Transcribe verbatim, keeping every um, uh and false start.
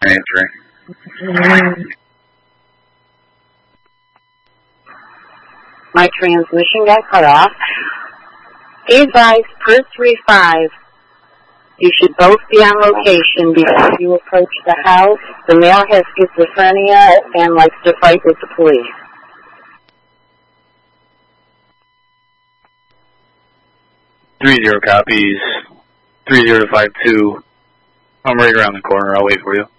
answering. My transmission got cut off. Be advised, per three five, you should both be on location before you approach the house. The male has schizophrenia and likes to fight with the police. Three zero copies. Three zero five two. I'm right around the corner. I'll wait for you.